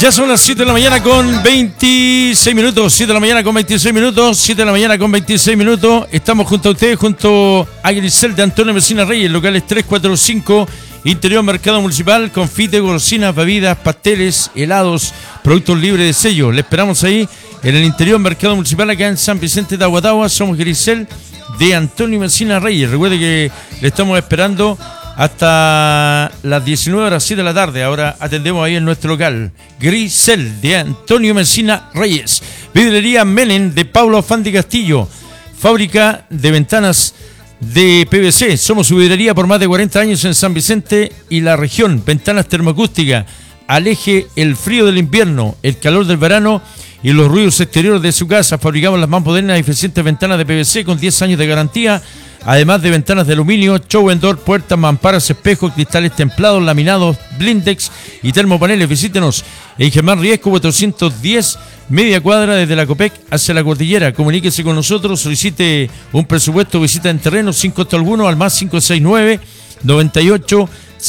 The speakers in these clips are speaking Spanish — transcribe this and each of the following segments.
Ya son las 7 de la mañana con 26 minutos. 7 de la mañana con 26 minutos. 7 de la mañana con 26 minutos. Estamos junto a ustedes, junto a Grisel de Antonio Mesina Reyes, locales 345, Interior Mercado Municipal, confite, golosinas, bebidas, pasteles, helados, productos libres de sello. Le esperamos ahí en el Interior Mercado Municipal, acá en San Vicente de Aguatagua. Somos Grisel de Antonio Mesina Reyes. Recuerde que le estamos esperando hasta las 19 horas, 7 de la tarde. Ahora atendemos ahí en nuestro local. Grisel de Antonio Mesina Reyes. Vidrería Menem de Paulo Afán de Castillo, fábrica de ventanas de PVC. Somos su vidrería por más de 40 años en San Vicente y la región. Ventanas termoacústicas. Aleje el frío del invierno, el calor del verano y los ruidos exteriores de su casa. Fabricamos las más modernas y eficientes ventanas de PVC con 10 años de garantía. Además de ventanas de aluminio, show and door, puertas, mamparas, espejos, cristales templados, laminados, blindex y termopaneles. Visítenos en Germán Riesco 410, media cuadra desde la Copec hacia la cordillera. Comuníquese con nosotros, solicite un presupuesto, visita en terreno sin costo alguno al más 569 98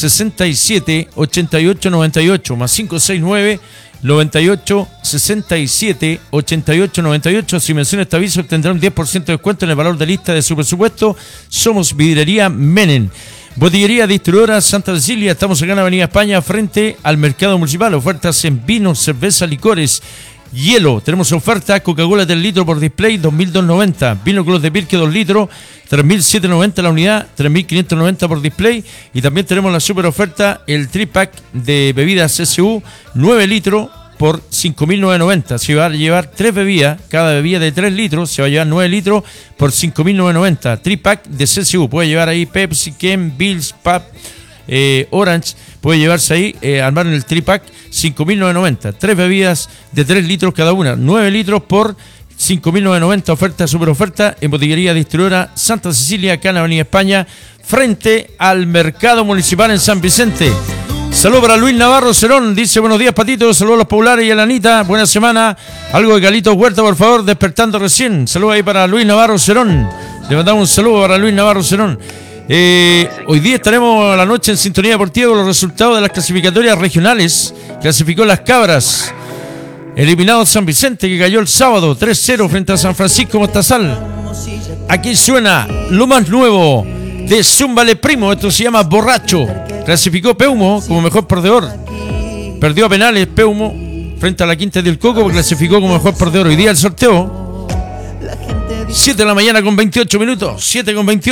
67 88 98, más 569 98 67 88 98. Si menciona este aviso, obtendrá un 10% de descuento en el valor de lista de su presupuesto. Somos Vidrería Menem. Botillería Distribuidora Santa Cecilia. Estamos acá en Avenida España, frente al Mercado Municipal. Ofertas en vino, cerveza, licores, hielo. Tenemos oferta: Coca-Cola 3 litros por display, 2.290. Vino Clos de Pirque 2 litros, 3.790 la unidad, 3.590 por display. Y también tenemos la super oferta, el tripack de bebidas SU, 9 litros por 5.990. Se va a llevar 3 bebidas, cada bebida de 3 litros, se va a llevar 9 litros por 5.990. Tripack de CSU, puede llevar ahí Pepsi, Ken, Bills, Pap, Orange, puede llevarse ahí, armar en el tripack, 5.990. 3 bebidas de 3 litros cada una, 9 litros por 5.990. Oferta, super oferta en Botillería Distribuidora Santa Cecilia, acá en Avenida España, frente al Mercado Municipal en San Vicente. Saludos para Luis Navarro Cerón, dice: buenos días, Patito, saludos a los populares y a la Anita, buena semana. Algo de Carlitos Huerta, por favor, despertando recién. Saludos ahí para Luis Navarro Cerón. Le mandamos un saludo para Luis Navarro Cerón. Hoy día estaremos a la noche en Sintonía Deportiva con los resultados de las clasificatorias regionales. Clasificó Las Cabras, eliminado San Vicente, que cayó el sábado 3-0 frente a San Francisco Mostazal. Aquí suena lo más nuevo de Zúmbale Primo, esto se llama Borracho. Clasificó Peumo como mejor perdedor. Perdió a penales Peumo frente a la Quinta del Coco, porque clasificó como mejor perdedor. Hoy día el sorteo, 7 de la mañana con 28 minutos, 7 con 28.